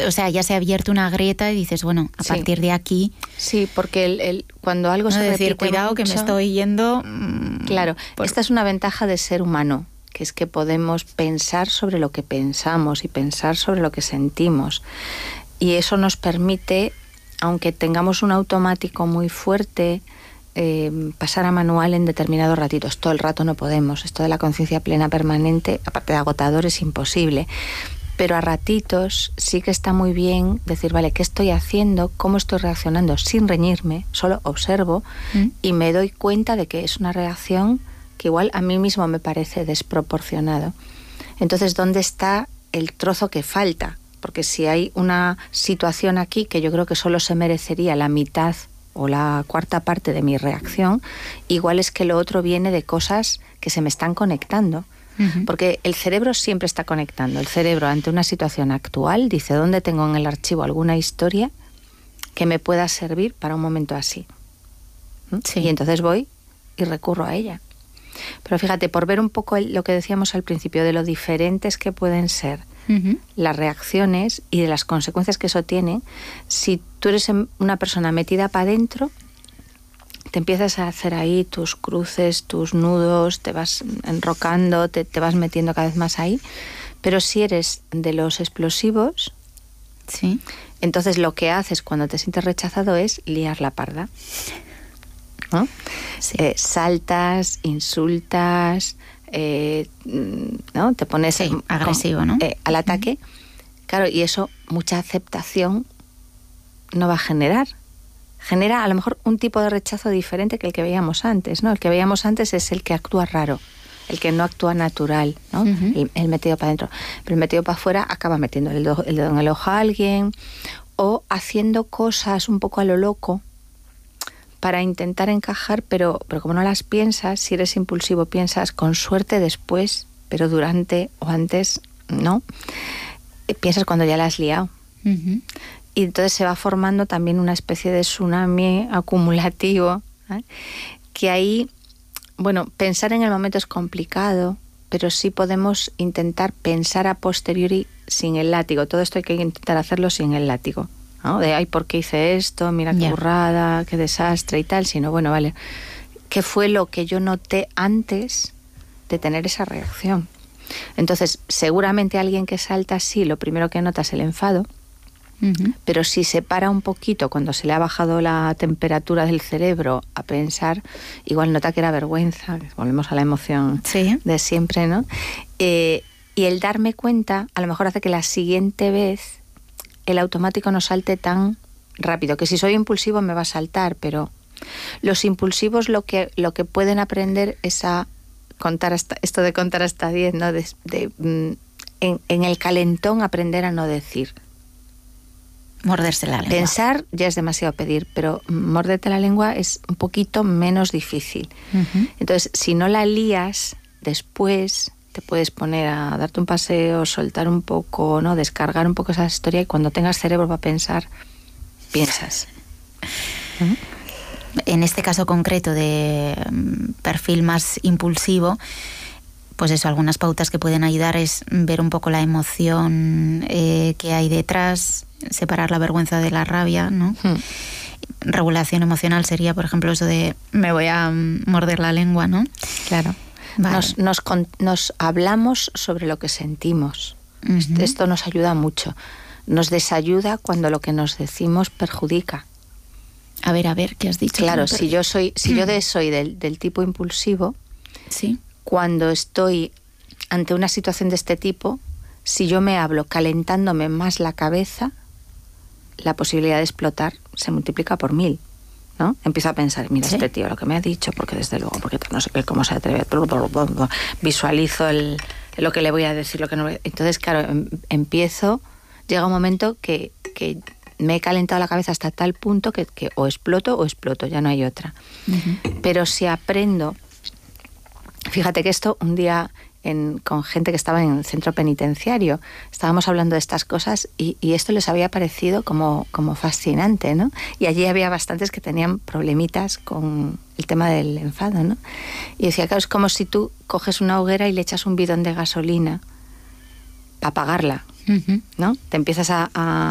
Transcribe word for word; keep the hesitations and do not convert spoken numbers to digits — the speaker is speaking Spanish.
o sea, ya se ha abierto una grieta y dices, bueno, a sí. partir de aquí... Sí, porque el, el, cuando algo no se decir, repite cuidado mucho, que me estoy yendo... Mmm, claro, por... esta es una ventaja de ser humano, que es que podemos pensar sobre lo que pensamos y pensar sobre lo que sentimos. Y eso nos permite, aunque tengamos un automático muy fuerte, eh, pasar a manual en determinados ratitos. Todo el rato no podemos. Esto de la conciencia plena permanente, aparte de agotador, es imposible. Pero a ratitos sí que está muy bien decir, vale, ¿qué estoy haciendo? ¿Cómo estoy reaccionando? Sin reñirme, solo observo ¿Mm? y me doy cuenta de que es una reacción que igual a mí mismo me parece desproporcionado. Entonces, ¿dónde está el trozo que falta? Porque si hay una situación aquí que yo creo que solo se merecería la mitad o la cuarta parte de mi reacción, igual es que lo otro viene de cosas que se me están conectando. Uh-huh. Porque el cerebro siempre está conectando. El cerebro ante una situación actual dice, ¿dónde tengo en el archivo alguna historia que me pueda servir para un momento así? Sí. Y entonces voy y recurro a ella. Pero fíjate, por ver un poco el, lo que decíamos al principio de lo diferentes que pueden ser uh-huh. las reacciones y de las consecuencias que eso tiene, si tú eres una persona metida para adentro, te empiezas a hacer ahí tus cruces, tus nudos, te vas enrocando, te, te vas metiendo cada vez más ahí. Pero si eres de los explosivos, sí. entonces lo que haces cuando te sientes rechazado es liar la parda. ¿No? Sí. Eh, saltas, insultas, eh, ¿no? Te pones sí, en, agresivo, ¿no? Eh, al ataque. Uh-huh. Claro, y eso mucha aceptación no va a generar. Genera a lo mejor un tipo de rechazo diferente que el que veíamos antes, ¿no? El que veíamos antes es el que actúa raro, el que no actúa natural, ¿no? Uh-huh. el, el metido para adentro. Pero el metido para afuera acaba metiendo el dedo, el dedo en el ojo a alguien o haciendo cosas un poco a lo loco para intentar encajar, pero, pero como no las piensas, si eres impulsivo, piensas con suerte después, pero durante o antes, no. Piensas cuando ya la has liado. Uh-huh. Y entonces se va formando también una especie de tsunami acumulativo, ¿eh? Que ahí, bueno, pensar en el momento es complicado, pero sí podemos intentar pensar a posteriori sin el látigo. Todo esto hay que intentar hacerlo sin el látigo, ¿no? De, ay, ¿por qué hice esto? Mira qué yeah. burrada, qué desastre y tal. Sino, bueno, vale, ¿qué fue lo que yo noté antes de tener esa reacción? Entonces, seguramente alguien que salta así, lo primero que nota es el enfado. Uh-huh. Pero si se para un poquito cuando se le ha bajado la temperatura del cerebro a pensar, igual nota que era vergüenza, volvemos a la emoción sí. de siempre, ¿no? Eh, y el darme cuenta a lo mejor hace que la siguiente vez el automático no salte tan rápido, que si soy impulsivo me va a saltar, pero los impulsivos lo que, lo que pueden aprender es a contar hasta, esto de contar hasta diez, ¿no? De, de, en, en el calentón aprender a no decir. Morderse la lengua. Pensar ya es demasiado pedir, pero morderte la lengua es un poquito menos difícil. Uh-huh. Entonces, si no la lías, después te puedes poner a darte un paseo, soltar un poco, ¿no? Descargar un poco esa historia y cuando tengas cerebro para pensar, piensas. Uh-huh. En este caso concreto de perfil más impulsivo, pues eso, algunas pautas que pueden ayudar es ver un poco la emoción eh, que hay detrás, separar la vergüenza de la rabia, ¿no? Hmm. Regulación emocional sería, por ejemplo, eso de me voy a morder la lengua, ¿no? Claro. Vale. Nos, nos, nos hablamos sobre lo que sentimos. Uh-huh. Esto nos ayuda mucho. Nos desayuda cuando lo que nos decimos perjudica. A ver, a ver, ¿qué has dicho? Claro, si yo soy, si yo de, soy del, del tipo impulsivo, sí. Cuando estoy ante una situación de este tipo, si yo me hablo calentándome más la cabeza, la posibilidad de explotar se multiplica por mil, ¿no? Empiezo a pensar, mira, ¿sí? Este tío lo que me ha dicho, porque desde luego, porque no sé qué, cómo se atreve, visualizo el, lo que le voy a decir, lo que no voy a... Entonces, claro, em, empiezo, llega un momento que, que me he calentado la cabeza hasta tal punto que, que o exploto o exploto, ya no hay otra. Uh-huh. Pero si aprendo... Fíjate que esto un día en, con gente que estaba en el centro penitenciario, estábamos hablando de estas cosas y, y esto les había parecido como, como fascinante, ¿no? Y allí había bastantes que tenían problemitas con el tema del enfado, ¿no? Y decía, claro, es como si tú coges una hoguera y le echas un bidón de gasolina para apagarla, uh-huh. ¿no? Te empiezas a, a